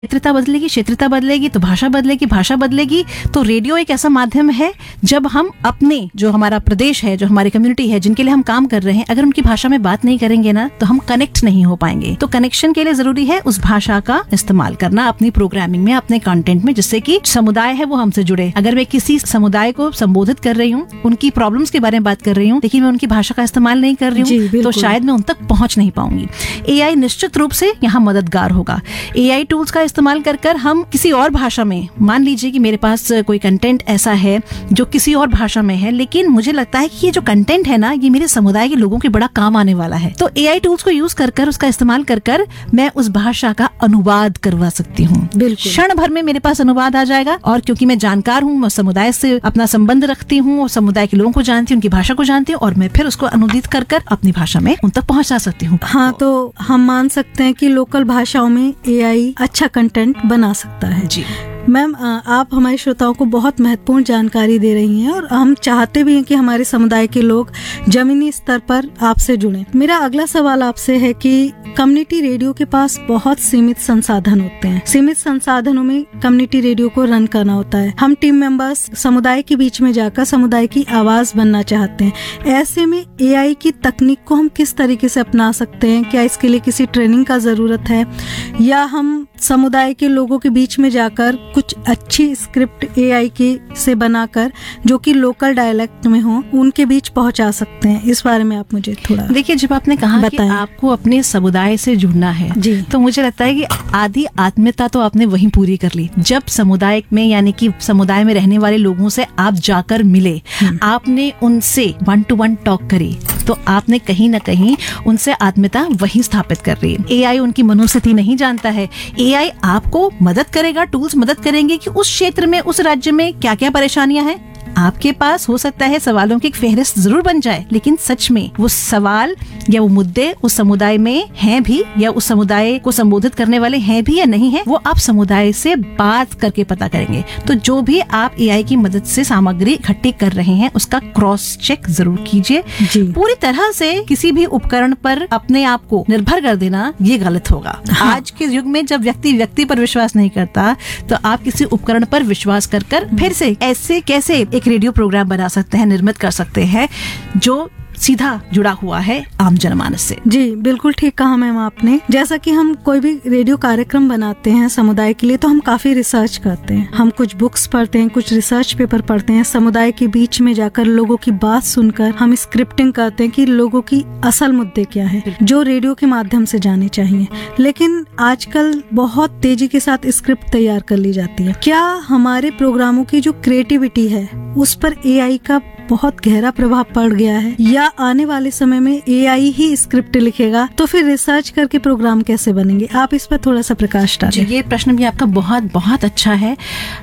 क्षेत्रता बदलेगी, क्षेत्रता बदलेगी तो भाषा बदलेगी, भाषा बदलेगी तो रेडियो एक ऐसा माध्यम है जब हम अपने जो हमारा प्रदेश है, जो हमारी कम्युनिटी है, जिनके लिए हम काम कर रहे हैं, अगर उनकी भाषा में बात नहीं करेंगे ना तो हम कनेक्ट नहीं हो पाएंगे। तो कनेक्शन के लिए जरूरी है उस भाषा का इस्तेमाल करना अपनी प्रोग्रामिंग में, अपने कंटेंट में, जिससे कि समुदाय है वो हमसे जुड़े। अगर मैं किसी समुदाय को संबोधित कर रही हूँ, उनकी प्रॉब्लम्स के बारे में बात कर रही हूँ, लेकिन मैं उनकी भाषा का इस्तेमाल नहीं कर रही हूँ, तो शायद मैं उन तक पहुंच नहीं पाऊंगी। एआई निश्चित रूप से यहाँ मददगार होगा। एआई टूल्स का इस्तेमाल कर हम किसी और भाषा में, मान लीजिए कि मेरे पास कोई कंटेंट ऐसा है जो किसी और भाषा में है, लेकिन मुझे लगता है कि ये जो कंटेंट है ना, ये मेरे समुदाय के लोगों के बड़ा काम आने वाला है, तो एआई टूल्स को यूज कर उसका इस्तेमाल कर मैं उस भाषा का अनुवाद करवा सकती हूँ। क्षण भर में मेरे पास अनुवाद आ जाएगा, और क्योंकि मैं जानकार हूँ, मैं समुदाय से अपना संबंध रखती हूँ और समुदाय के लोगों को जानती हूँ, उनकी भाषा को जानती हूँ, और मैं फिर उसको अनुदित कर अपनी भाषा में उन तक पहुँचा सकती हूँ। हाँ, तो हम मान सकते हैं कि लोकल भाषाओं में एआई अच्छा कंटेंट बना सकता है। जी मैम, आप हमारे श्रोताओं को बहुत महत्वपूर्ण जानकारी दे रही हैं, और हम चाहते भी हैं कि हमारे समुदाय के लोग जमीनी स्तर पर आपसे जुड़ें। मेरा अगला सवाल आपसे है कि कम्युनिटी रेडियो के पास बहुत सीमित संसाधन होते हैं। सीमित संसाधनों में कम्युनिटी रेडियो को रन करना होता है। हम टीम मेंबर्स समुदाय के बीच में जाकर समुदाय की आवाज बनना चाहते हैं। ऐसे में एआई की तकनीक को हम किस तरीके से अपना सकते हैं? क्या इसके लिए किसी ट्रेनिंग का जरूरत है, या हम समुदाय के लोगों के बीच में जाकर कुछ अच्छी स्क्रिप्ट एआई की से बनाकर जो कि लोकल डायलेक्ट में हो उनके बीच पहुंचा सकते हैं? इस बारे में आप मुझे थोड़ा देखिए। जब आपने कहा कि आपको अपने समुदाय से जुड़ना है, जी, तो मुझे लगता है कि आधी आत्मीयता तो आपने वहीं पूरी कर ली। जब समुदाय में, यानी कि समुदाय में रहने वाले लोगों से आप जाकर मिले, आपने उनसे 1-to-1 टॉक करी, तो आपने कहीं ना कहीं उनसे आत्मीयता वहीं स्थापित कर रही है। एआई उनकी मनोस्थिति नहीं जानता है। एआई आपको मदद करेगा, टूल्स मदद करेंगे कि उस क्षेत्र में, उस राज्य में क्या क्या परेशानियां हैं। आपके पास हो सकता है सवालों की एक फहरिस्त जरूर बन जाए, लेकिन सच में वो सवाल या वो मुद्दे उस समुदाय में हैं भी, या उस समुदाय को संबोधित करने वाले हैं भी या नहीं है, वो आप समुदाय से बात करके पता करेंगे। तो जो भी आप एआई की मदद से सामग्री इकट्ठी कर रहे हैं, उसका क्रॉस चेक जरूर कीजिए। पूरी तरह से किसी भी उपकरण पर अपने आप को निर्भर कर देना ये गलत होगा। हाँ। आज के युग में जब व्यक्ति पर विश्वास नहीं करता, तो आप किसी उपकरण पर विश्वास कर फिर से ऐसे कैसे एक रेडियो प्रोग्राम बना सकते हैं, निर्मित कर सकते हैं जो सीधा जुड़ा हुआ है आम जनमानस से। जी बिल्कुल ठीक कहा मैम आपने। जैसा कि हम कोई भी रेडियो कार्यक्रम बनाते हैं समुदाय के लिए, तो हम काफी रिसर्च करते हैं। हम कुछ बुक्स पढ़ते हैं, कुछ रिसर्च पेपर पढ़ते हैं, समुदाय के बीच में जाकर लोगों की बात सुनकर हम स्क्रिप्टिंग करते हैं कि लोगों की असल मुद्दे क्या है, जो रेडियो के माध्यम से जाने चाहिए। लेकिन आजकल बहुत तेजी के साथ स्क्रिप्ट तैयार कर ली जाती है। क्या हमारे प्रोग्रामों की जो क्रिएटिविटी है उस पर एआई का बहुत गहरा प्रभाव पड़ गया है, या आने वाले समय में एआई ही स्क्रिप्ट लिखेगा? तो फिर रिसर्च करके प्रोग्राम कैसे बनेंगे? आप इस पर थोड़ा सा प्रकाश डालें। ये प्रश्न भी आपका बहुत बहुत अच्छा है।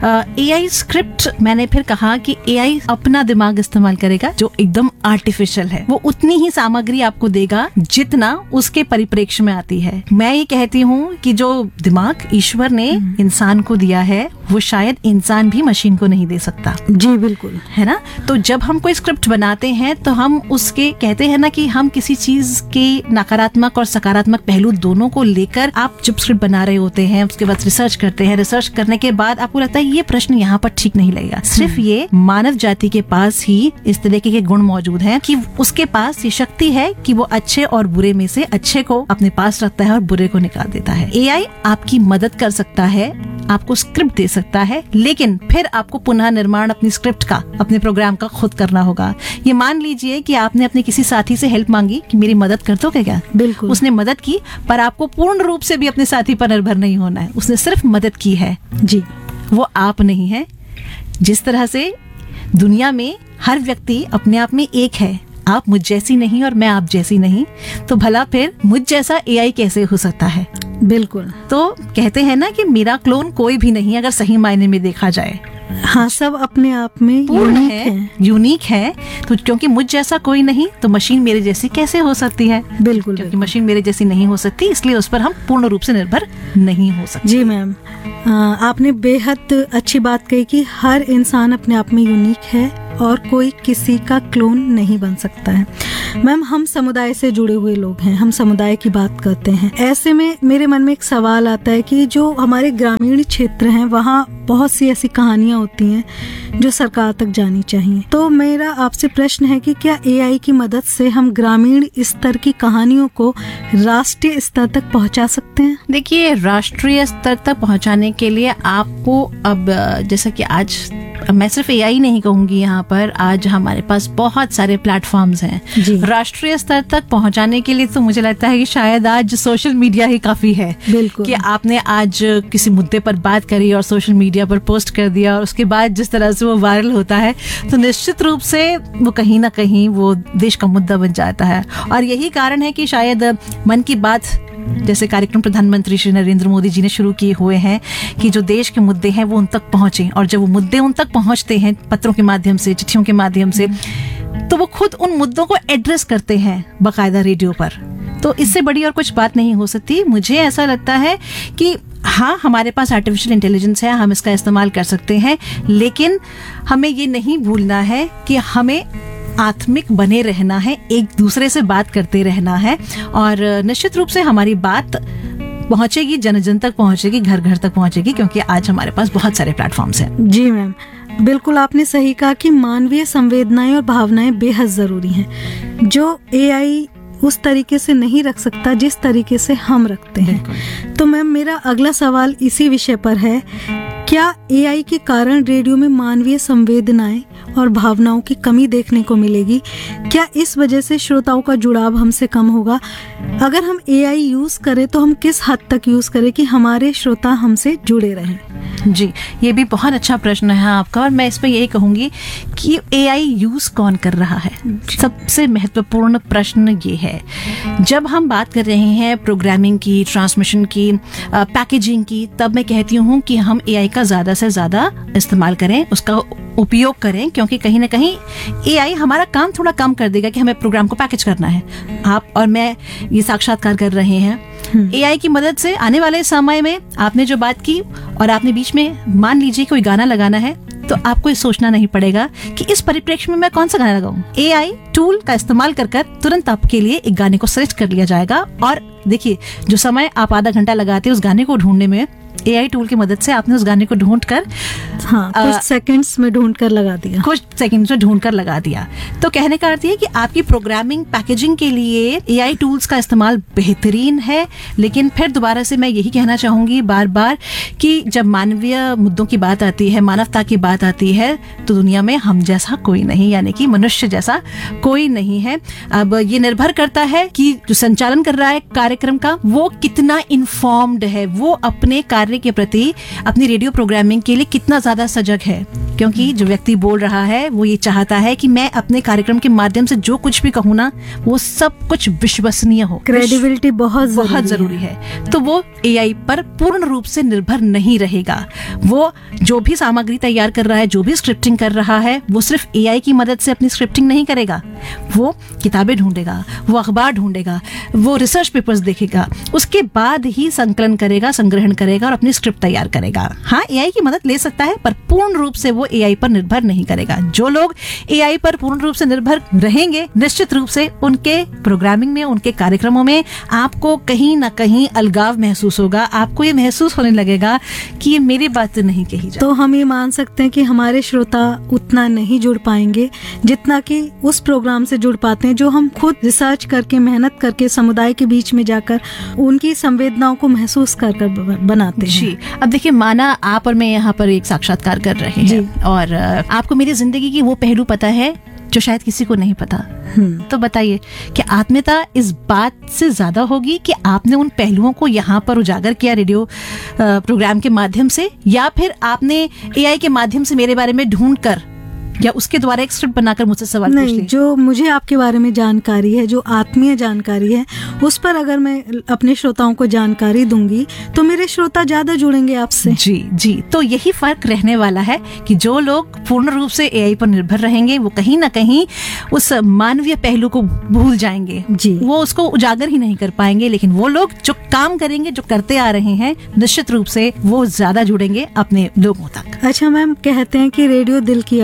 एआई स्क्रिप्ट, मैंने फिर कहा कि एआई अपना दिमाग इस्तेमाल करेगा जो एकदम आर्टिफिशियल है। वो उतनी ही सामग्री आपको देगा जितना उसके परिप्रेक्ष्य में आती है। मैं ये कहती हूँ कि जो दिमाग ईश्वर ने इंसान को दिया है, वो शायद इंसान भी मशीन को नहीं दे सकता। जी बिल्कुल, है ना। तो जब हम कोई स्क्रिप्ट बनाते हैं तो हम उसके, कहते हैं ना कि हम किसी चीज के नकारात्मक और सकारात्मक पहलू दोनों को लेकर, आप जब स्क्रिप्ट बना रहे होते हैं उसके बाद रिसर्च करते हैं। रिसर्च करने के बाद आपको लगता है ये प्रश्न यहाँ पर ठीक नहीं लगेगा। सिर्फ ये मानव जाति के पास ही इस तरीके के गुण मौजूद हैं कि उसके पास ये शक्ति है कि वो अच्छे और बुरे में से अच्छे को अपने पास रखता है और बुरे को निकाल देता है। एआई आपकी मदद कर सकता है, आपको स्क्रिप्ट दे सकता है, लेकिन फिर आपको पुनः निर्माण अपनी स्क्रिप्ट का, अपने प्रोग्राम का खुद करना होगा। ये मान लीजिए कि आपने अपने किसी साथी से हेल्प मांगी कि मेरी मदद कर दो क्या? बिल्कुल, उसने मदद की, पर आपको पूर्ण रूप से भी अपने साथी पर निर्भर नहीं होना है। उसने सिर्फ मदद की है जी, वो आप नहीं है। जिस तरह से दुनिया में हर व्यक्ति अपने आप में एक है, आप मुझ जैसी नहीं और मैं आप जैसी नहीं, तो भला फिर मुझ जैसा एआई कैसे हो सकता है? बिल्कुल। तो कहते हैं ना कि मेरा क्लोन कोई भी नहीं, अगर सही मायने में देखा जाए। हाँ, सब अपने आप में यूनिक है। तो क्योंकि मुझ जैसा कोई नहीं, तो मशीन मेरे जैसी कैसे हो सकती है? बिल्कुल, क्योंकि मशीन मेरे जैसी नहीं हो सकती, इसलिए उस पर हम पूर्ण रूप से निर्भर नहीं हो सकते। जी मैम, आपने बेहद अच्छी बात कही कि हर इंसान अपने आप में यूनिक है और कोई किसी का क्लोन नहीं बन सकता है। मैम, हम समुदाय से जुड़े हुए लोग हैं, हम समुदाय की बात करते हैं। ऐसे में मेरे मन में एक सवाल आता है कि जो हमारे ग्रामीण क्षेत्र हैं वहाँ बहुत सी ऐसी कहानियां होती हैं जो सरकार तक जानी चाहिए। तो मेरा आपसे प्रश्न है कि क्या एआई की मदद से हम ग्रामीण स्तर की कहानियों को राष्ट्रीय स्तर तक पहुंचा सकते हैं? देखिए, राष्ट्रीय स्तर तक पहुंचाने के लिए आपको अब जैसा कि आज मैं सिर्फ एआई नहीं कहूंगी, यहाँ पर आज हमारे पास बहुत सारे प्लेटफॉर्म्स हैं राष्ट्रीय स्तर तक पहुंचाने के लिए। तो मुझे लगता है कि शायद आज सोशल मीडिया ही काफी है। बिल्कुल, कि आपने आज किसी मुद्दे पर बात करी और सोशल मीडिया पर पोस्ट कर दिया और उसके बाद जिस तरह से वो वायरल होता है, तो निश्चित रूप से वो कहीं ना कहीं वो देश का मुद्दा बन जाता है। और यही कारण है कि शायद मन की बात जैसे कार्यक्रम प्रधानमंत्री श्री नरेंद्र मोदी जी ने शुरू किए हुए हैं कि जो देश के मुद्दे हैं वो उन तक पहुंचे, और जब वो मुद्दे उन तक पहुंचते हैं पत्रों के माध्यम से, चिट्ठियों के माध्यम से, तो वो खुद उन मुद्दों को एड्रेस करते हैं बाकायदा रेडियो पर। तो इससे बड़ी और कुछ बात नहीं हो सकती। मुझे ऐसा लगता है कि हाँ, हमारे पास आर्टिफिशियल इंटेलिजेंस है, हम इसका इस्तेमाल कर सकते हैं, लेकिन हमें ये नहीं भूलना है कि हमें आत्मिक बने रहना है, एक दूसरे से बात करते रहना है, और निश्चित रूप से हमारी बात पहुंचेगी, जन जन तक पहुंचेगी, घर घर तक पहुंचेगी, क्योंकि आज हमारे पास बहुत सारे प्लेटफॉर्म्स हैं। जी मैम, बिल्कुल आपने सही कहा कि मानवीय संवेदनाएं और भावनाएं बेहद जरूरी हैं, जो एआई उस तरीके से नहीं रख सकता जिस तरीके से हम रखते हैं। तो मैम, मेरा अगला सवाल इसी विषय पर है, क्या एआई के कारण रेडियो में मानवीय संवेदनाएं और भावनाओं की कमी देखने को मिलेगी? क्या इस वजह से श्रोताओं का जुड़ाव हमसे कम होगा? अगर हम एआई यूज करें तो हम किस हद तक यूज करें कि हमारे श्रोता हमसे जुड़े रहें? जी, ये भी बहुत अच्छा प्रश्न है आपका, और मैं इस पर यही कहूंगी कि एआई यूज कौन कर रहा है। सबसे महत्वपूर्ण प्रश्न ये है, जब हम बात कर रहे हैं प्रोग्रामिंग की, ट्रांसमिशन की, पैकेजिंग की, तब मैं कहती हूँ कि हम एआई का ज्यादा से ज्यादा इस्तेमाल करें, उसका उपयोग करें, क्योंकि कहीं ना कहीं एआई हमारा काम थोड़ा कम कर देगा कि हमें प्रोग्राम को पैकेज करना है। आप और मैं ये साक्षात्कार कर रहे हैं एआई की मदद से। आने वाले समय में आपने जो बात की और आपने बीच में मान लीजिए कोई गाना लगाना है, तो आपको ये सोचना नहीं पड़ेगा कि इस परिप्रेक्ष्य में मैं कौन सा गाना लगाऊं। एआई टूल का इस्तेमाल कर तुरंत आपके लिए एक गाने को सर्च कर लिया जाएगा, और देखिए, जो समय आप आधा घंटा लगाते हैं उस गाने को ढूंढने में, एआई टूल की मदद से आपने उस गाने को ढूंढकर कुछ सेकंड्स में ढूंढकर लगा दिया। तो कहने का अर्थ ये है कि आपकी प्रोग्रामिंग, पैकेजिंग के लिए एआई टूल्स का इस्तेमाल बेहतरीन है। लेकिन फिर दोबारा से मैं यही कहना चाहूंगी बार बार कि जब मानवीय मुद्दों की बात आती है, मानवता की बात आती है, तो दुनिया में हम जैसा कोई नहीं, यानी कि मनुष्य जैसा कोई नहीं है। अब ये निर्भर करता है कि जो संचालन कर रहा है कार्यक्रम का, वो कितना इन्फॉर्म्ड है, वो अपने कार्य के प्रति, अपनी रेडियो प्रोग्रामिंग के लिए कितना ज्यादा सजग है। क्योंकि जो व्यक्ति बोल रहा है वो ये चाहता है कि मैं अपने कार्यक्रम के माध्यम से जो कुछ भी कहूँ ना, वो सब कुछ विश्वसनीय हो। क्रेडिबिलिटी बहुत जरूरी है। तो वो एआई पर पूर्ण रूप से निर्भर नहीं रहेगा। वो जो भी सामग्री तैयार कर रहा है, जो भी स्क्रिप्टिंग कर रहा है, वो सिर्फ एआई की मदद से अपनी स्क्रिप्टिंग नहीं करेगा। वो किताबें ढूंढेगा, वो अखबार ढूंढेगा, वो रिसर्च पेपर्स देखेगा, उसके बाद ही संकलन करेगा, संग्रहण करेगा और अपनी स्क्रिप्ट तैयार करेगा। हाँ, एआई की मदद ले सकता है, पर पूर्ण रूप से वो एआई पर निर्भर नहीं करेगा। जो लोग एआई पर पूर्ण रूप से निर्भर रहेंगे, निश्चित रूप से उनके प्रोग्रामिंग में, उनके कार्यक्रमों में आपको कहीं ना कहीं अलगाव महसूस होगा। आपको ये महसूस होने लगेगा कि ये मेरी बात नहीं कही जाए। तो हम ये मान सकते हैं कि हमारे श्रोता उतना नहीं जुड़ पाएंगे जितना कि उस प्रोग्राम से जुड़ पाते हैं जो हम खुद रिसर्च करके, मेहनत करके, समुदाय के बीच में जाकर उनकी संवेदनाओं को महसूस कर बनाते हैं। जी, अब देखिए, माना आप और मैं यहाँ पर एक साक्षात्कार कर रहे हैं और आपको मेरी जिंदगी की वो पहलू पता है जो शायद किसी को नहीं पता। तो बताइए कि आत्मीयता इस बात से ज्यादा होगी कि आपने उन पहलुओं को यहाँ पर उजागर किया रेडियो प्रोग्राम के माध्यम से, या फिर आपने एआई के माध्यम से मेरे बारे में ढूंढ कर या उसके द्वारा एक स्क्रिप्ट बनाकर मुझसे सवाल पूछ लिया? जो मुझे आपके बारे में जानकारी है, जो आत्मीय जानकारी है, उस पर अगर मैं अपने श्रोताओं को जानकारी दूंगी तो मेरे श्रोता ज्यादा जुड़ेंगे आपसे। जी, तो यही फर्क रहने वाला है कि जो लोग पूर्ण रूप से एआई पर निर्भर रहेंगे, वो कहीं ना कहीं उस मानवीय पहलू को भूल जाएंगे। जी, वो उसको उजागर ही नहीं कर पाएंगे। लेकिन वो लोग जो काम करेंगे, जो करते आ रहे हैं, निश्चित रूप से वो ज्यादा जुड़ेंगे अपने लोगों तक। अच्छा मैम, कहते हैं कि रेडियो दिल की आवाज है,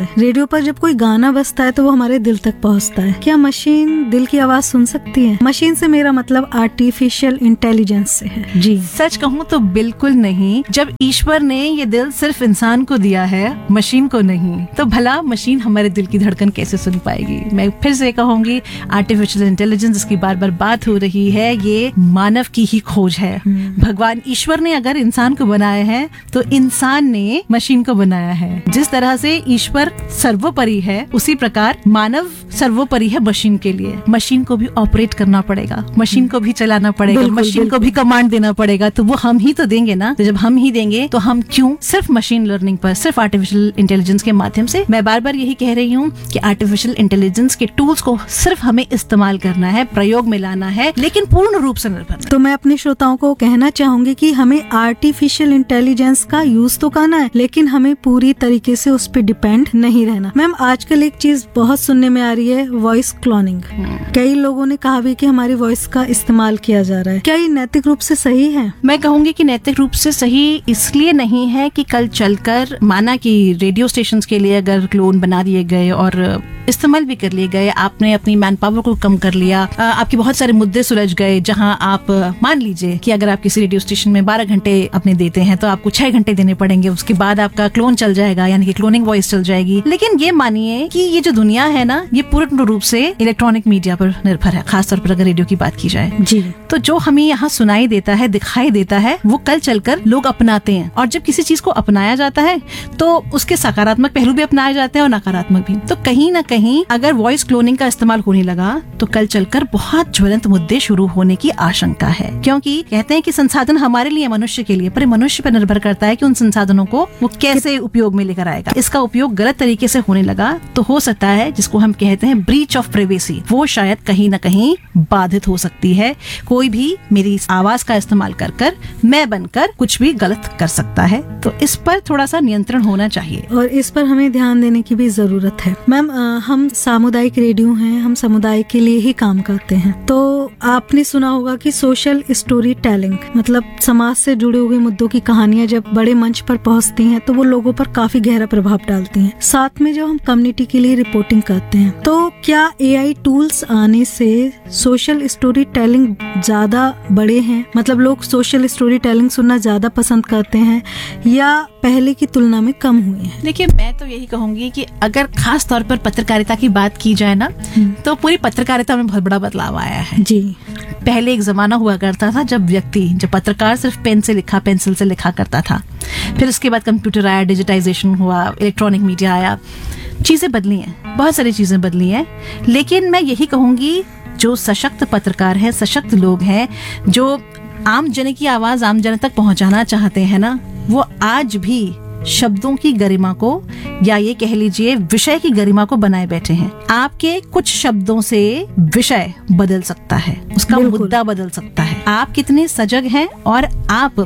है। रेडियो पर जब कोई गाना बजता है तो वो हमारे दिल तक पहुंचता है। क्या मशीन दिल की आवाज सुन सकती है? मशीन से मेरा मतलब आर्टिफिशियल इंटेलिजेंस से है। जी, सच कहूँ तो बिल्कुल नहीं। जब ईश्वर ने ये दिल सिर्फ इंसान को दिया है, मशीन को नहीं, तो भला मशीन हमारे दिल की धड़कन कैसे सुन पाएगी? मैं फिर से कहूंगी, आर्टिफिशियल इंटेलिजेंस जिसकी बार बार बात हो रही है, ये मानव की ही खोज है। भगवान ईश्वर ने अगर इंसान को बनाया है तो इंसान ने मशीन को बनाया है। जिस तरह से ईश्वर सर्वोपरि है, उसी प्रकार मानव सर्वोपरि है मशीन के लिए। मशीन को भी ऑपरेट करना पड़ेगा, मशीन को भी चलाना पड़ेगा, मशीन को भी कमांड देना पड़ेगा। तो वो हम ही तो देंगे ना। तो जब हम ही देंगे तो हम क्यों सिर्फ मशीन लर्निंग पर, सिर्फ आर्टिफिशियल इंटेलिजेंस के माध्यम से। मैं बार बार यही कह रही हूँ कि आर्टिफिशियल इंटेलिजेंस के टूल्स को सिर्फ हमें इस्तेमाल करना है, प्रयोग में लाना है, लेकिन पूर्ण रूप से निर्भर। तो मैं अपने श्रोताओं को कहना चाहूंगी कि हमें आर्टिफिशियल इंटेलिजेंस का यूज तो करना है, लेकिन हमें पूरी तरीके से उस पर डिपेंड नहीं रहना। मैम, आजकल एक चीज बहुत सुनने में आ रही है, वॉइस क्लोनिंग। कई लोगों ने कहा भी कि हमारी वॉइस का इस्तेमाल किया जा रहा है। क्या ये नैतिक रूप से सही है? मैं कहूंगी कि नैतिक रूप से सही इसलिए नहीं है कि कल चलकर माना कि रेडियो स्टेशंस के लिए अगर क्लोन बना दिए गए और इस्तेमाल भी कर लिए गए, आपने अपनी मैन पावर को कम कर लिया, आपके बहुत सारे मुद्दे सुलझ गए। जहां आप मान लीजिए कि अगर आप किसी रेडियो स्टेशन में 12 घंटे अपने देते हैं तो आपको 6 घंटे देने पड़ेंगे, उसके बाद आपका क्लोन चल जाएगा, यानी कि क्लोनिंग वॉइस चल जाएगी। लेकिन ये मानिए कि ये जो दुनिया है ना, ये पूर्ण रूप से इलेक्ट्रॉनिक मीडिया पर निर्भर है, खासतौर पर अगर रेडियो की बात की जाए। जी, तो जो हमें यहाँ सुनाई देता है, दिखाई देता है, वो कल चलकर लोग अपनाते हैं। और जब किसी चीज को अपनाया जाता है तो उसके सकारात्मक पहलू भी अपनाए जाते हैं और नकारात्मक भी। तो कहीं ना कहीं अगर वॉइस क्लोनिंग का इस्तेमाल होने लगा तो कल चलकर बहुत ज्वलंत मुद्दे शुरू होने की आशंका है। क्योंकि कहते हैं कि संसाधन हमारे लिए, मनुष्य के लिए, पर मनुष्य पर निर्भर करता है कि उन संसाधनों को वो कैसे उपयोग में लेकर आएगा। इसका उपयोग गलत तरीके से होने लगा तो हो सकता है, जिसको हम कहते हैं ब्रीच ऑफ प्राइवेसी, वो शायद कहीं ना कहीं बाधित हो सकती है। कोई भी मेरी आवाज का इस्तेमाल कर मैं बनकर कुछ भी गलत कर सकता है। तो इस पर थोड़ा सा नियंत्रण होना चाहिए और इस पर हमें ध्यान देने की भी जरूरत है। मैम, हम सामुदायिक रेडियो हैं, हम समुदाय के लिए ही काम करते हैं। तो आपने सुना होगा कि सोशल स्टोरी टेलिंग मतलब समाज से जुड़े हुए मुद्दों की कहानियां जब बड़े मंच पर पहुंचती हैं तो वो लोगों पर काफी गहरा प्रभाव डालती हैं। साथ में जब हम कम्युनिटी के लिए रिपोर्टिंग करते हैं, तो क्या एआई टूल्स आने से सोशल स्टोरी टेलिंग ज्यादा बड़े हैं? मतलब लोग सोशल स्टोरी टेलिंग सुनना ज्यादा पसंद करते हैं या पहले की तुलना में कम हुए हैं? देखिए, मैं तो यही कहूंगी कि अगर खास तौर पर पत्रकारिता की बात की जाए ना, तो पूरी पत्रकारिता में बहुत बड़ा बदलाव आया है। जी, पहले एक जमाना हुआ करता था जब पत्रकार सिर्फ पेंसिल से लिखा करता था। फिर उसके बाद कंप्यूटर आया, डिजिटाइजेशन हुआ, इलेक्ट्रॉनिक मीडिया आया, चीजें बदली हैं, बहुत सारी चीजें बदली हैं। लेकिन मैं यही कहूंगी, जो सशक्त पत्रकार हैं, सशक्त लोग हैं, जो आम जन की आवाज आम जन तक पहुंचाना चाहते हैं ना, वो आज भी शब्दों की गरिमा को, या ये कह लीजिए विषय की गरिमा को बनाए बैठे हैं। आपके कुछ शब्दों से विषय बदल सकता है, उसका मुद्दा बदल सकता है। आप कितने सजग हैं और आप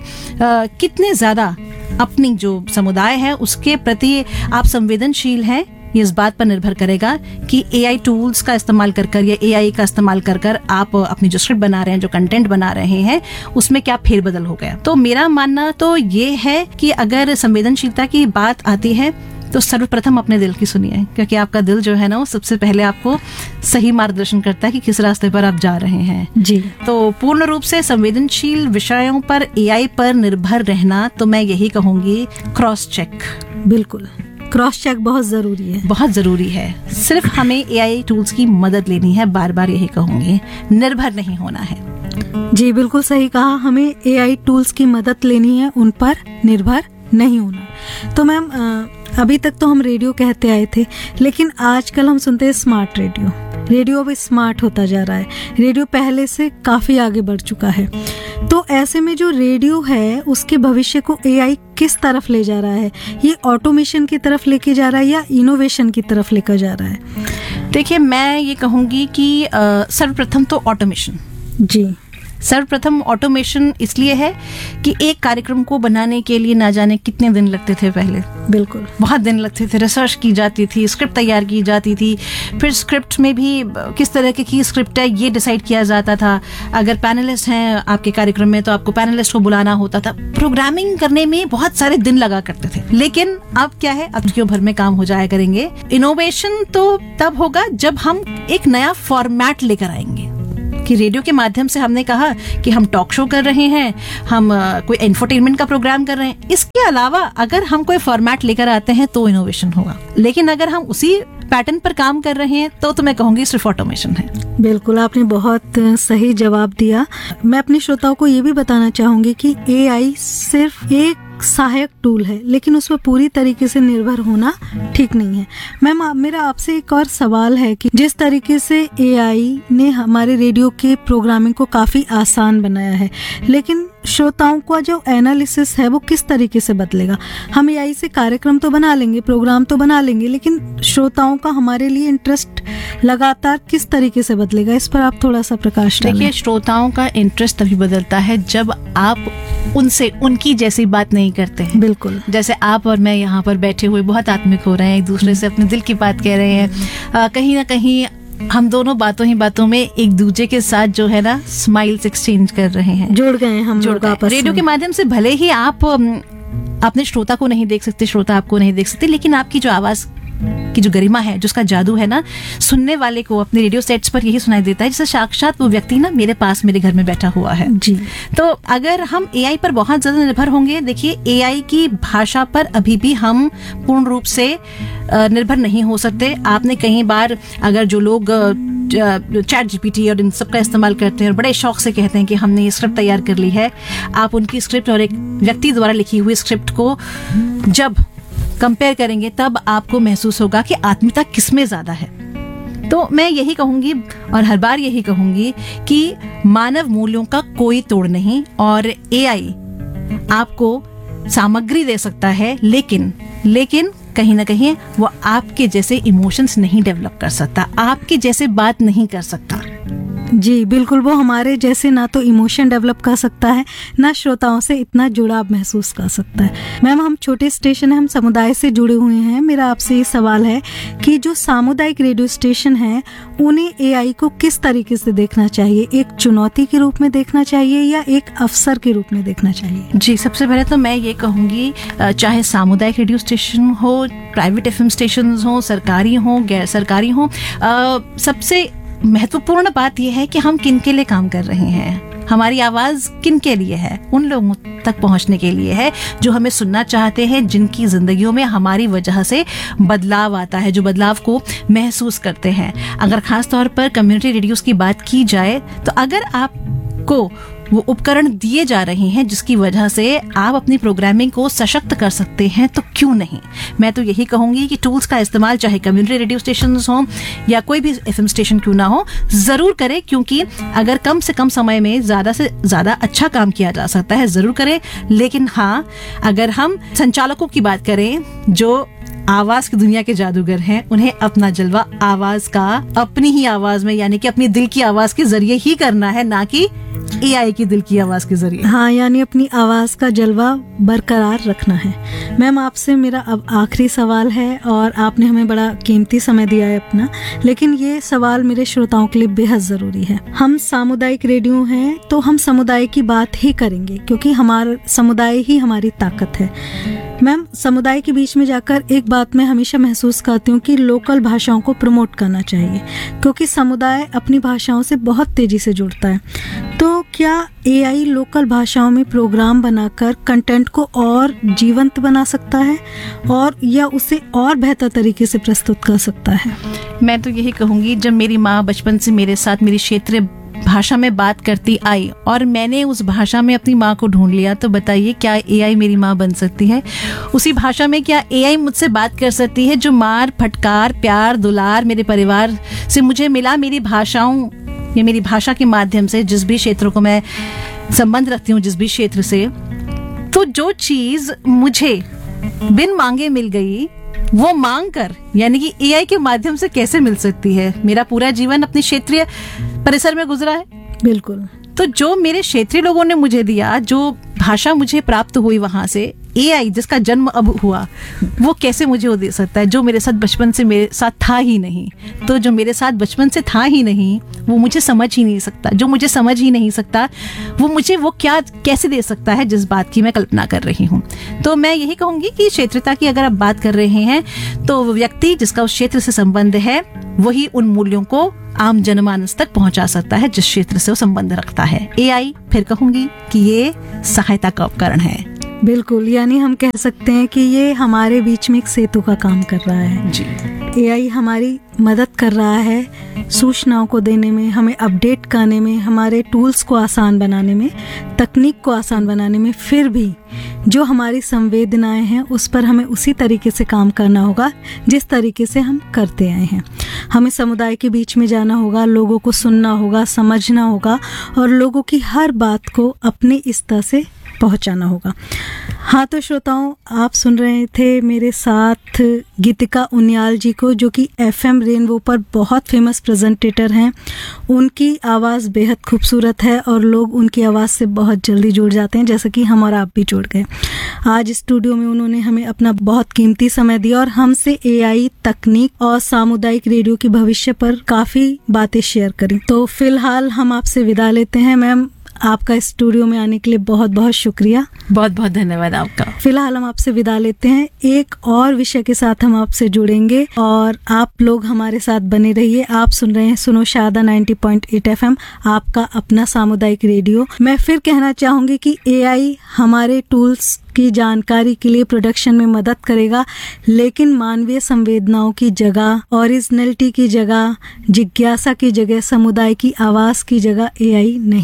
कितने ज्यादा अपनी जो समुदाय है उसके प्रति आप संवेदनशील हैं, ये इस बात पर निर्भर करेगा कि एआई टूल्स का इस्तेमाल कर या एआई का इस्तेमाल कर आप अपनी जो स्क्रिप्ट बना रहे हैं, जो कंटेंट बना रहे हैं, उसमें क्या फेरबदल हो गया। तो मेरा मानना तो ये है कि अगर संवेदनशीलता की बात आती है तो सर्वप्रथम अपने दिल की सुनिए, क्योंकि आपका दिल जो है ना, वो सबसे पहले आपको सही मार्गदर्शन करता है कि किस रास्ते पर आप जा रहे हैं। जी, तो पूर्ण रूप से संवेदनशील विषयों पर एआई पर निर्भर रहना, तो मैं यही कहूंगी, क्रॉस चेक। बिल्कुल, क्रॉस चेक बहुत जरूरी है, बहुत जरूरी है। सिर्फ हमें एआई टूल्स की मदद लेनी है, बार बार यही कहूंगी, निर्भर नहीं होना है। जी, बिल्कुल सही कहा, हमें एआई टूल्स की मदद लेनी है, उन पर निर्भर नहीं होना। तो मैम, अभी तक तो हम रेडियो कहते आए थे, लेकिन आजकल हम सुनते हैं स्मार्ट रेडियो। रेडियो अब स्मार्ट होता जा रहा है, रेडियो पहले से काफी आगे बढ़ चुका है। तो ऐसे में जो रेडियो है उसके भविष्य को एआई किस तरफ ले जा रहा है? ये ऑटोमेशन की तरफ लेके जा रहा है या इनोवेशन की तरफ लेकर जा रहा है? देखिए, मैं ये कहूंगी कि सर्वप्रथम तो ऑटोमेशन। जी, सर्वप्रथम ऑटोमेशन इसलिए है कि एक कार्यक्रम को बनाने के लिए ना जाने कितने दिन लगते थे पहले। बिल्कुल, बहुत दिन लगते थे, रिसर्च की जाती थी, स्क्रिप्ट तैयार की जाती थी, फिर स्क्रिप्ट में भी किस तरह की स्क्रिप्ट है ये डिसाइड किया जाता था। अगर पैनलिस्ट हैं आपके कार्यक्रम में तो आपको पैनलिस्ट को बुलाना होता था। प्रोग्रामिंग करने में बहुत सारे दिन लगा करते थे। लेकिन अब क्या है, अब क्यों भर में काम हो जाया करेंगे। इनोवेशन तो तब होगा जब हम एक नया फॉर्मेट लेकर आएंगे कि रेडियो के माध्यम से हमने कहा कि हम टॉक शो कर रहे हैं, हम कोई इंफोटेनमेंट का प्रोग्राम कर रहे हैं। इसके अलावा अगर हम कोई फॉर्मेट लेकर आते हैं तो इनोवेशन होगा। लेकिन अगर हम उसी पैटर्न पर काम कर रहे हैं तो मैं कहूंगी सिर्फ ऑटोमेशन है। बिल्कुल, आपने बहुत सही जवाब दिया। मैं अपने श्रोताओं को ये भी बताना चाहूंगी कि AI सिर्फ एक सहायक टूल है, लेकिन उस पर पूरी तरीके से निर्भर होना ठीक नहीं है। मैम, मेरा आपसे एक और सवाल है कि जिस तरीके से AI ने हमारे रेडियो के प्रोग्रामिंग को काफी आसान बनाया है, लेकिन श्रोताओं का जो एनालिसिस है वो किस तरीके से बदलेगा। हम AI से कार्यक्रम तो बना लेंगे, प्रोग्राम तो बना लेंगे, लेकिन श्रोताओं का हमारे लिए इंटरेस्ट लगातार किस तरीके से बदलेगा, इस पर आप थोड़ा सा प्रकाश डालें। देखिए, श्रोताओं का इंटरेस्ट तभी बदलता है जब आप उनसे उनकी जैसी बात नहीं करते हैं। बिल्कुल, जैसे आप और मैं यहाँ पर बैठे हुए बहुत आत्मिक हो रहे हैं, एक दूसरे से अपने दिल की बात कह रहे हैं। कहीं ना कहीं हम दोनों बातों में एक दूसरे के साथ जो है ना स्माइल्स एक्सचेंज कर रहे हैं, जुड़ गए हैं हम लोग आपस में। रेडियो के माध्यम से भले ही आप अपने श्रोता को नहीं देख सकते, श्रोता आपको नहीं देख सकते, लेकिन आपकी जो आवाज की जो गरिमा है, जो उसका जादू है ना, सुनने वाले को अपने रेडियो सेट्स पर यही सुनाई देता है जैसे साक्षात वो व्यक्ति ना मेरे पास मेरे घर में बैठा हुआ है जी। तो अगर हम AI पर बहुत ज्यादा निर्भर होंगे, देखिए AI की भाषा पर अभी भी हम पूर्ण रूप से निर्भर नहीं हो सकते। आपने कई बार, अगर जो लोग ChatGPT और इन सब का इस्तेमाल करते हैं और बड़े शौक से कहते हैं कि हमने ये स्क्रिप्ट तैयार कर ली है, आप उनकी स्क्रिप्ट और एक व्यक्ति द्वारा लिखी हुई स्क्रिप्ट को जब कंपेयर करेंगे तब आपको महसूस होगा कि आत्मीयता किसमें ज्यादा है। तो मैं यही कहूंगी और हर बार यही कहूंगी कि मानव मूल्यों का कोई तोड़ नहीं, और AI आपको सामग्री दे सकता है, लेकिन कहीं ना कहीं वो आपके जैसे इमोशंस नहीं डेवलप कर सकता, आपके जैसे बात नहीं कर सकता। जी बिल्कुल, वो हमारे जैसे ना तो इमोशन डेवलप कर सकता है, ना श्रोताओं से इतना जुड़ाव महसूस कर सकता है। मैम, हम छोटे स्टेशन हैं, हम समुदाय से जुड़े हुए हैं। मेरा आपसे ये सवाल है कि जो सामुदायिक रेडियो स्टेशन हैं, उन्हें AI को किस तरीके से देखना चाहिए? एक चुनौती के रूप में देखना चाहिए या एक अवसर के रूप में देखना चाहिए? जी, सबसे पहले तो मैं ये कहूँगी, चाहे सामुदायिक रेडियो स्टेशन हो, प्राइवेट FM स्टेशन हो, सरकारी हो, गैर सरकारी हो, सबसे महत्वपूर्ण बात यह है कि हम किन के लिए काम कर रहे हैं, हमारी आवाज किन के लिए है। उन लोगों तक पहुंचने के लिए है जो हमें सुनना चाहते हैं, जिनकी जिंदगियों में हमारी वजह से बदलाव आता है, जो बदलाव को महसूस करते हैं। अगर खास तौर पर कम्युनिटी रेडियोस की बात की जाए तो अगर आपको वो उपकरण दिए जा रहे हैं जिसकी वजह से आप अपनी प्रोग्रामिंग को सशक्त कर सकते हैं, तो क्यों नहीं। मैं तो यही कहूंगी कि टूल्स का इस्तेमाल चाहे कम्युनिटी रेडियो स्टेशन हो या कोई भी FM स्टेशन क्यों ना हो, जरूर करें, क्योंकि अगर कम से कम समय में ज्यादा से ज्यादा अच्छा काम किया जा सकता है, जरूर करें। लेकिन हाँ, अगर हम संचालकों की बात करें जो आवाज की दुनिया के जादूगर हैं, उन्हें अपना जलवा आवाज का अपनी ही आवाज में, यानी कि अपनी दिल की आवाज के जरिए ही करना है, ना कि AI की दिल की आवाज के जरिए। हाँ, यानी अपनी आवाज का जलवा बरकरार रखना है। मैम, आपसे मेरा अब आखिरी सवाल है, और आपने हमें बड़ा कीमती समय दिया है अपना, लेकिन ये सवाल मेरे श्रोताओं के लिए बेहद जरूरी है। हम सामुदायिक रेडियो हैं तो हम समुदाय की बात ही करेंगे, क्योंकि हमारा समुदाय ही हमारी ताकत है। मैम, समुदाय के बीच में जाकर एक बात मैं हमेशा महसूस करती हूँ कि लोकल भाषाओं को प्रमोट करना चाहिए, क्योंकि समुदाय अपनी भाषाओं से बहुत तेजी से जुड़ता है। तो क्या AI लोकल भाषाओं में प्रोग्राम बनाकर कंटेंट को और जीवंत बना सकता है, और या उसे और बेहतर तरीके से प्रस्तुत कर सकता है? मैं तो यही कहूंगी, जब मेरी माँ बचपन से मेरे साथ मेरी क्षेत्रीय भाषा में बात करती आई और मैंने उस भाषा में अपनी माँ को ढूंढ लिया, तो बताइए क्या AI मेरी माँ बन सकती है? उसी भाषा में क्या AI मुझसे बात कर सकती है? जो मार, फटकार, प्यार, दुलार मेरे परिवार से मुझे मिला मेरी भाषाओं या मेरी भाषा के माध्यम से, जिस भी क्षेत्र को मैं संबंध रखती हूँ, जिस भी क्षेत्र से, तो जो चीज मुझे बिन मांगे मिल गई वो मांग कर, यानी कि AI के माध्यम से कैसे मिल सकती है? मेरा पूरा जीवन अपने क्षेत्रीय परिसर में गुजरा है। बिल्कुल। तो जो मेरे क्षेत्रीय लोगों ने मुझे दिया, जो भाषा मुझे प्राप्त हुई वहां से, AI जिसका जन्म अब हुआ, वो कैसे मुझे वो दे सकता है जो मेरे साथ बचपन से मेरे साथ था ही नहीं। तो जो मेरे साथ बचपन से था ही नहीं, वो मुझे समझ ही नहीं सकता। जो मुझे समझ ही नहीं सकता, वो मुझे वो क्या कैसे दे सकता है जिस बात की मैं कल्पना कर रही हूँ। तो मैं यही कहूंगी कि क्षेत्रता की अगर आप बात कर रहे हैं, तो व्यक्ति जिसका उस क्षेत्र से संबंध है, वही उन मूल्यों को आम जनमानस तक पहुंचा सकता है जिस क्षेत्र से वो संबंध रखता है। AI फिर कहूंगी कि ये सहायता का उपकरण है। बिल्कुल, यानी हम कह सकते हैं कि ये हमारे बीच में एक सेतु का काम कर रहा है जी। AI हमारी मदद कर रहा है सूचनाओं को देने में, हमें अपडेट करने में, हमारे टूल्स को आसान बनाने में, तकनीक को आसान बनाने में। फिर भी जो हमारी संवेदनाएं हैं उस पर हमें उसी तरीके से काम करना होगा जिस तरीके से हम करते आए हैं। हमें समुदाय के बीच में जाना होगा, लोगों को सुनना होगा, समझना होगा और लोगों की हर बात को अपने स्तर से पहुंचाना होगा। हाँ, तो श्रोताओं, आप सुन रहे थे मेरे साथ गीतिका उनियाल जी को, जो कि FM रेनबो पर बहुत फेमस प्रेजेंटेटर हैं। उनकी आवाज़ बेहद खूबसूरत है और लोग उनकी आवाज़ से बहुत जल्दी जुड़ जाते हैं, जैसे कि हम और आप भी जुड़ गए। आज स्टूडियो में उन्होंने हमें अपना बहुत कीमती समय दिया और हमसे AI, तकनीक और सामुदायिक रेडियो के भविष्य पर काफ़ी बातें शेयर करी। तो फिलहाल हम आपसे विदा लेते हैं। मैम, आपका स्टूडियो में आने के लिए बहुत बहुत शुक्रिया। बहुत बहुत धन्यवाद आपका। फिलहाल हम आपसे विदा लेते हैं। एक और विषय के साथ हम आपसे जुड़ेंगे और आप लोग हमारे साथ बने रहिए। आप सुन रहे हैं सुनो शारदा 90.8 FM, आपका अपना सामुदायिक रेडियो। मैं फिर कहना चाहूंगी कि AI हमारे टूल्स की जानकारी के लिए प्रोडक्शन में मदद करेगा, लेकिन मानवीय संवेदनाओं की जगह, ओरिजिनलिटी की जगह, जिज्ञासा की जगह, समुदाय की आवाज की जगह AI नहीं